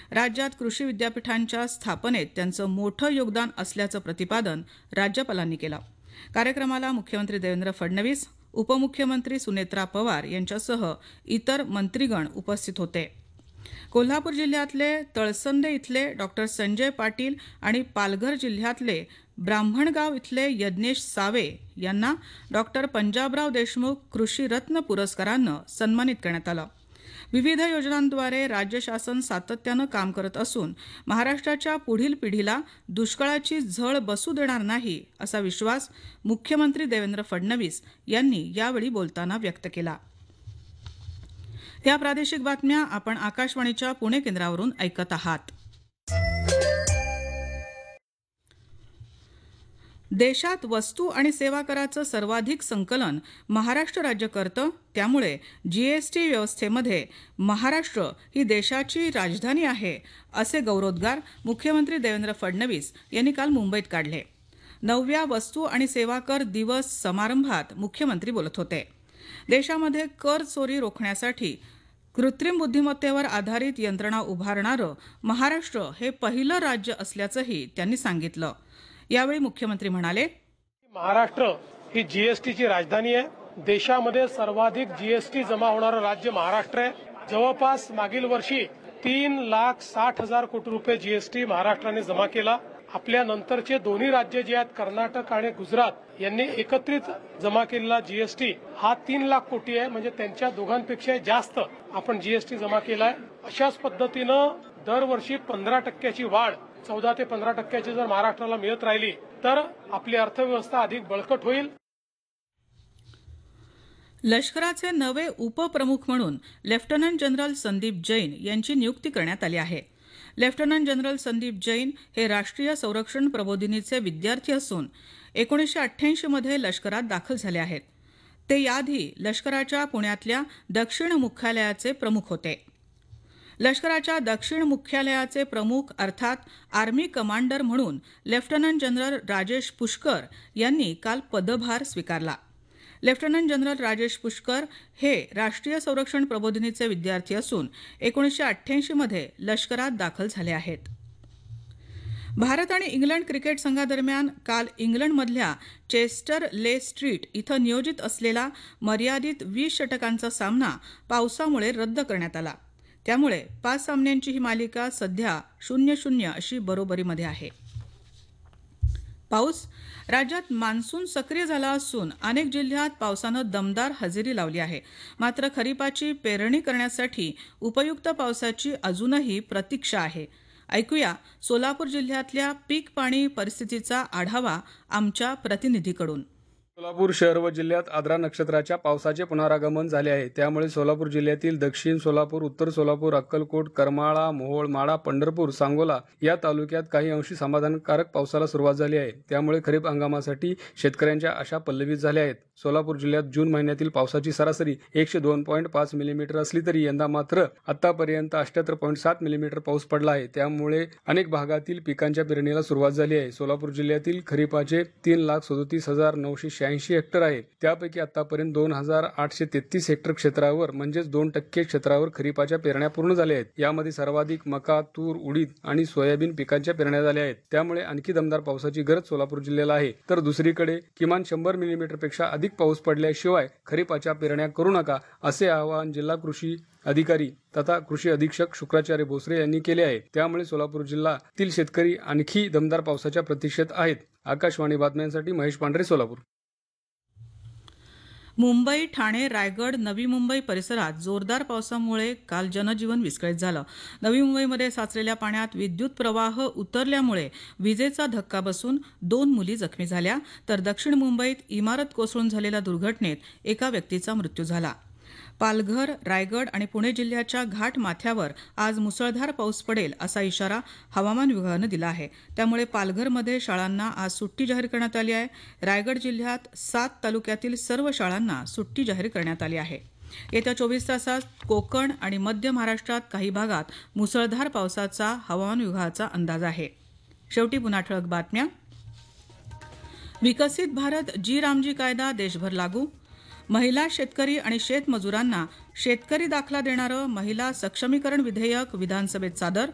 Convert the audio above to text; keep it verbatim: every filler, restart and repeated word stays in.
राज्यात कृषी विद्यापीठांच्या स्थापनेत त्यांचं मोठं योगदान असल्याचं प्रतिपादन राज्यपालांनी केलं। कार्यक्रमाला मुख्यमंत्री देवेंद्र फडणवीस, उपमुख्यमंत्री सुनेत्रा पवार यांच्यासह इतर मंत्रीगण उपस्थित होते। कोल्हापूर जिल्ह्यातले तळसंदे इथले डॉक्टर संजय पाटील आणि पालघर जिल्ह्यातले ब्राह्मणगाव इथले यज्ञेश सावे यांना डॉक्टर पंजाबराव देशमुख कृषी रत्न पुरस्कारानं सन्मानित करण्यात आलं। विविध योजनांद्वारे राज्य शासन सातत्यानं काम करत असून महाराष्ट्राच्या पुढील पिढीला दुष्काळाची झळ बसू देणार नाही असा विश्वास मुख्यमंत्री देवेंद्र फडणवीस यांनी यावेळी बोलताना व्यक्त केला। या प्रादेशिक बातम्या आपण आकाशवाणीच्या पुणे केंद्रावरून ऐकत आहात। देशात वस्तू आणि सेवा कराचं सर्वाधिक संकलन महाराष्ट्र राज्य करतं, त्यामुळे जीएसटी व्यवस्थेमध्ये महाराष्ट्र ही देशाची राजधानी आहे असे गौरवोद्गार मुख्यमंत्री देवेंद्र फडणवीस यांनी काल मुंबईत काढले। नवव्या वस्तू आणि सेवा कर दिवस समारंभात मुख्यमंत्री बोलत होते। देशामध्ये कर चोरी रोखण्यासाठी कृत्रिम बुद्धिमत्तेवर आधारित यंत्रणा उभारणारं महाराष्ट्र हे पहिलं राज्य असल्याचंही त्यांनी सांगितलं। यावेळी मुख्यमंत्री म्हणाले, महाराष्ट्र ही जीएसटीची राजधानी आहे। देशामध्ये सर्वाधिक जीएसटी जमा होणारं राज्य महाराष्ट्र आहे। जवळपास मागील वर्षी तीन लाख साठ हजार कोटी रुपये जीएसटी महाराष्ट्राने जमा केला। आपल्या नंतरचे दोन्ही राज्य जे आहेत कर्नाटक आणि गुजरात यांनी एकत्रित जमा केलेला जीएसटी हा तीन लाख कोटी आहे, म्हणजे त्यांच्या दोघांपेक्षा जास्त आपण जीएसटी जमा केलाय। अशाच पद्धतीनं दरवर्षी पंधरा टक्क्याची वाढ चौदा ते पंधरा टक्क्याची जर महाराष्ट्राला मिळत राहिली तर आपली अर्थव्यवस्था अधिक बळकट होईल। लष्कराचे नवे उपप्रमुख म्हणून लेफ्टनंट जनरल संदीप जैन यांची नियुक्ती करण्यात आली आहे। लेफ्टनंट जनरल संदीप जैन हे राष्ट्रीय संरक्षण प्रबोधिनीचे विद्यार्थी असून एकोणीसशे अठ्ठ्याऐंशी मध्ये लष्करात दाखल झाले आहेत। ते याआधी लष्कराच्या पुण्यातल्या दक्षिण मुख्यालयाचे प्रमुख होते। लष्कराच्या दक्षिण मुख्यालयाचे प्रमुख अर्थात आर्मी कमांडर म्हणून लेफ्टनंट जनरल राजेश पुष्कर यांनी काल पदभार स्वीकारला। लेफ्टनंट जनरल राजेश पुष्कर हे राष्ट्रीय संरक्षण प्रबोधिनीचे विद्यार्थी असून एकोणीसशे अठ्ठ्याऐंशी मध्ये लष्करात दाखल झाले आहेत। भारत आणि इंग्लंड क्रिकेट संघादरम्यान काल इंग्लंडमधल्या चेस्टर ले स्ट्रीट इथं नियोजित असलेला मर्यादित वीस षटकांचा सामना पावसामुळे रद्द करण्यात आला। त्यामुळे पाच सामन्यांची ही मालिका सध्या शून्य शून्य अशी बरोबरीमध्ये आहे। पाऊस राज्यात मान्सून सक्रिय झाला असून अनेक जिल्ह्यात पावसानं दमदार हजेरी लावली आहे। मात्र खरीपाची पेरणी करण्यासाठी उपयुक्त पावसाची अजूनही प्रतीक्षा आहे। ऐकूया सोलापूर जिल्ह्यातल्या पीक पाणी परिस्थितीचा आढावा आमच्या प्रतिनिधीकडून। सोलापूर शहर व जिल्ह्यात आद्रा नक्षत्राच्या पावसाचे पुनरागमन झाले आहे। त्यामुळे सोलापूर जिल्ह्यातील दक्षिण सोलापूर, उत्तर सोलापूर, अक्कलकोट, करमाळा, मोहोळ, माढा, पंढरपूर, सांगोला या तालुक्यात काही अंशी समाधानकारक पावसाला सुरुवात झाली आहे। त्यामुळे खरीप हंगामासाठी शेतकऱ्यांच्या आशा पल्लवित झाल्या आहेत। सोलापूर जिल्ह्यात जून महिन्यातील पावसाची सरासरी एकशे दोन पॉईंट पाच मिलीमीटर असली तरी यंदा मात्र आतापर्यंत अठ्याहत्तर पॉईंट सात मिलीमीटर पाऊस पडला आहे। त्यामुळे अनेक भागातील पिकांच्या पेरणीला सुरुवात झाली आहे। सोलापूर जिल्ह्यातील खरीपाचे तीन लाख सदोतीस हजार नऊशे शहाऐंशी हेक्टर आहे। त्यापैकी आतापर्यंत दोन हजार आठशे तेहतीस हेक्टर क्षेत्रावर म्हणजेच दोन टक्के क्षेत्रावर खरीपाच्या पेरण्या पूर्ण झाल्या आहेत। यामध्ये सर्वाधिक मका, तूर, उडीद आणि सोयाबीन पिकांच्या पेरण्या झाल्या आहेत। त्यामुळे आणखी दमदार पावसाची गरज सोलापूर जिल्ह्याला आहे। तर दुसरीकडे किमान शंभर मिलीमीटर पेक्षा अधिक पाऊस पडल्याशिवाय खरीपाच्या पेरण्या करू नका असे आवाहन जिल्हा कृषी अधिकारी तथा कृषी अधीक्षक शुक्राचार्य भोसरे यांनी केले आहे। त्यामुळे सोलापूर जिल्ह्यातील शेतकरी आणखी दमदार पावसाच्या प्रतीक्षेत आहेत। आकाशवाणी बातम्यांसाठी महेश पांढरे, सोलापूर। मुंबई, ठाणे, रायगड, नवी मुंबई परिसरात जोरदार पावसामुळे काल जनजीवन विस्कळीत झालं। नवी मुंबईमध्ये साचलेल्या पाण्यात विद्युत प्रवाह उतरल्यामुळे विजेचा धक्का बसून दोन मुली जखमी झाल्या, तर दक्षिण मुंबईत इमारत कोसळून झालेल्या दुर्घटनेत एका व्यक्तीचा मृत्यू झाला। पालघर, रायगड आणि पुणे जिल्ह्याच्या घाट माथ्यावर आज मुसळधार पाऊस पडेल असा इशारा हवामान विभागानं दिला आहे। त्यामुळे पालघरमध्ये शाळांना आज सुट्टी जाहीर करण्यात आली आहे। रायगड जिल्ह्यात सात तालुक्यातील सर्व शाळांना सुट्टी जाहीर करण्यात आली आहे। येत्या चोवीस तासात कोकण आणि मध्य महाराष्ट्रात काही भागात मुसळधार पावसाचा हवामान विभागाचा अंदाज आहे। शेवटी पुन्हा ठळक बातम्या। विकसित भारत जी रामजी कायदा देशभर लागू। महिला शेतकरी आणि शेतमजुरांना शेतकरी दाखला देणारं महिला सक्षमीकरण विधेयक विधानसभेत सादर।